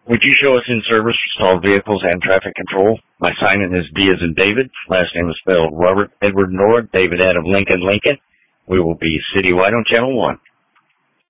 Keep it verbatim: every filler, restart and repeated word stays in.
Would you show us in service for stalled vehicles and traffic control? My sign-in is D as in David. Last name is spelled Robert Edward Nora, David Adam Lincoln Lincoln. We will be citywide on Channel one.